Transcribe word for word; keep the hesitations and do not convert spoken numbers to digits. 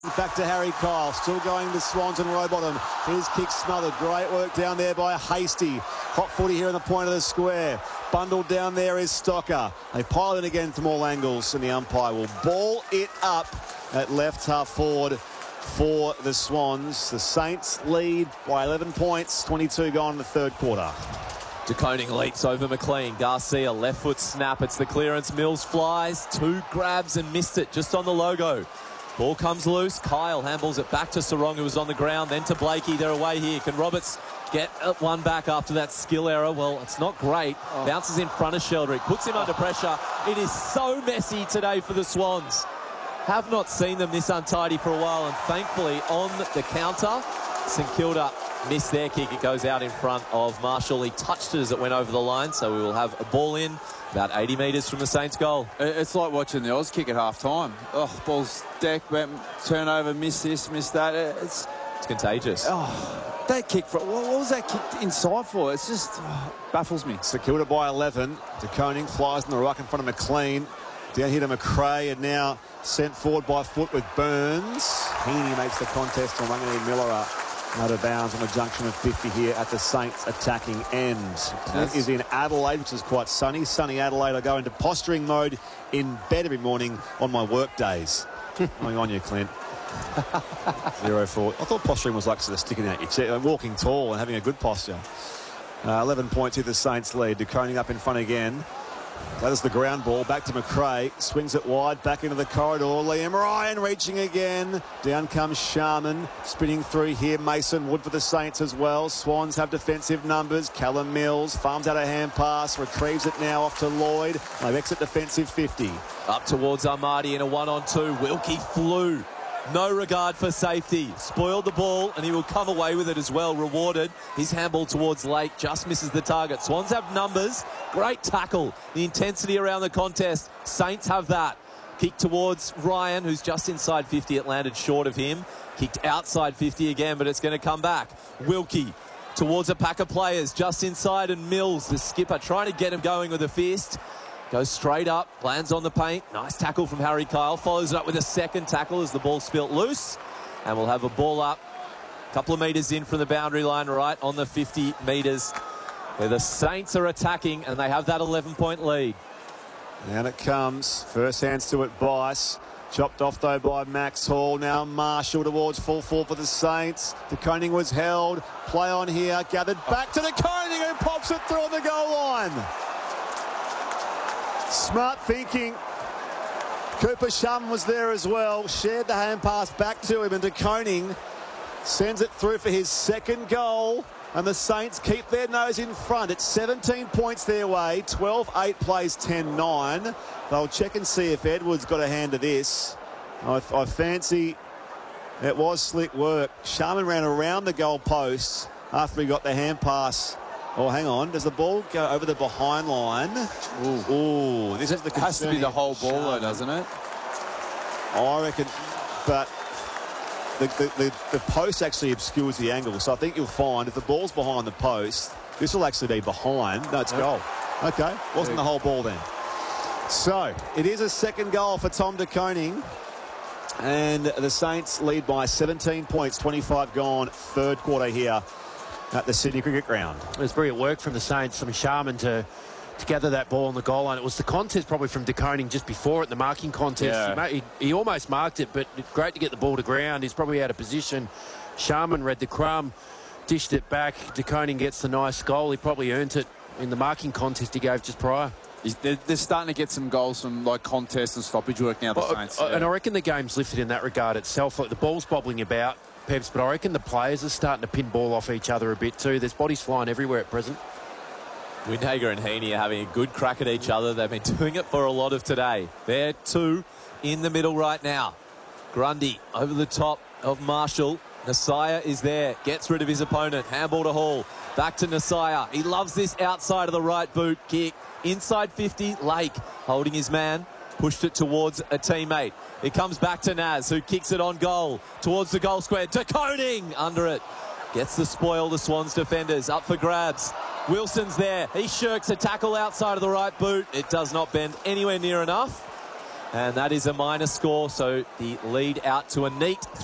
Back to Harry Kyle, still going to Swans and Rowbottom. His kick smothered. Great work down there by Hasty. Hot footy here in the point of the square. Bundled down there is Stocker. They pile in again from all angles, and the umpire will ball it up at left half forward for the Swans. The Saints lead by eleven points, twenty-two gone in the third quarter. De Koning leaps over McLean. Garcia, left foot snap. It's the clearance. Mills flies. Two grabs and missed it just on the logo. Ball comes loose. Kyle handballs it back to Sarong, who was on the ground. Then to Blakey. They're away here. Can Roberts get one back after that skill error? Well, it's not great. Oh. Bounces in front of Sheldrick. Puts him under pressure. It is so messy today for the Swans. Have not seen them this untidy for a while. And thankfully, on the counter, St Kilda missed their kick. It goes out in front of Marshall. He touched it as it went over the line. So we will have a ball in about eighty metres from the Saints' goal. It's like watching the Oz kick at half-time. Oh, ball's decked, turnover, miss this, miss that. It's, it's contagious. Oh, that kick, for, what was that kick inside for? It's just oh, baffles me. St Kilda by eleven. De Koning flies in the ruck in front of McLean. Down here to McRae, and now sent forward by foot with Burns. Heaney makes the contest on Wanganeen Miller out of bounds on the junction of fifty here at the Saints attacking end. Clint is in Adelaide, which is quite sunny. Sunny Adelaide. I go into posturing mode in bed every morning on my work days. Going on you, Clint. Zero four. I thought posturing was like sort of sticking out your chair, walking tall and having a good posture. Uh, eleven points here, the Saints lead. De Koning up in front again. That is the ground ball. Back to McRae. Swings it wide. Back into the corridor. Liam Ryan reaching again. Down comes Sharman. Spinning through here. Mason Wood for the Saints as well. Swans have defensive numbers. Callum Mills farms out a hand pass. Retrieves it now off to Lloyd. They exit defensive fifty. Up towards Armadi in a one-on-two. Wilkie flew. No regard for safety. Spoiled the ball, and he will come away with it as well. Rewarded. His handball towards Lake just misses the target. Swans have numbers. Great tackle. The intensity around the contest. Saints have that. Kick towards Ryan, who's just inside fifty. It landed short of him. Kicked outside fifty again, but it's going to come back. Wilkie towards a pack of players just inside, and Mills, the skipper, trying to get him going with a fist. Goes straight up, lands on the paint. Nice tackle from Harry Kyle. Follows it up with a second tackle as the ball spilt loose. And we'll have a ball up a couple of metres in from the boundary line, right on the fifty metres, where the Saints are attacking, and they have that eleven-point lead. And it comes. First hands to it, Bice. Chopped off, though, by Max Hall. Now Marshall towards full forward for the Saints. De Koning was held. Play on here. Gathered back to De Koning, who pops it through on the goal line. Smart thinking. Cooper Shum was there as well. Shared the hand pass back to him, and De Koning sends it through for his second goal. And the Saints keep their nose in front. It's seventeen points their way. twelve eight plays ten nine. They'll check and see if Edwards got a hand to this. I, I fancy it was slick work. Sharman ran around the goal post after he got the hand pass. Oh, hang on. Does the ball go over the behind line? Ooh, Ooh this is the has to be the whole ball, though, doesn't it? I reckon, but the, the, the, the post actually obscures the angle. So I think you'll find if the ball's behind the post, this will actually be behind. No, it's goal. Okay, wasn't the whole ball then. So it is a second goal for Tom De Koning. And the Saints lead by seventeen points, twenty-five gone, third quarter here at the Sydney Cricket Ground. It was brilliant work from the Saints, from Sharman to, to gather that ball on the goal line. It was the contest probably from De Koning just before it, the marking contest. Yeah. He, he, he almost marked it, but great to get the ball to ground. He's probably out of position. Sharman read the crumb, dished it back. De Koning gets the nice goal. He probably earned it in the marking contest he gave just prior. They're, they're starting to get some goals from like contest and stoppage work now, the well, Saints. Uh, yeah. And I reckon the game's lifted in that regard itself. Like the ball's bobbling about, Peps, but I reckon the players are starting to pin ball off each other a bit too. There's bodies flying everywhere at present. Windhager and Heaney are having a good crack at each other. They've been doing it for a lot of today. They're two in the middle right now. Grundy over the top of Marshall. Nasiah is there. Gets rid of his opponent. Handball to Hall. Back to Nasiah. He loves this outside of the right boot kick. Inside fifty, Lake holding his man. Pushed it towards a teammate. It comes back to Naz, who kicks it on goal. Towards the goal square. De Koning under it. Gets the spoil, the Swans defenders. Up for grabs. Wilson's there. He shirks a tackle outside of the right boot. It does not bend anywhere near enough. And that is a minor score, so the lead out to a neat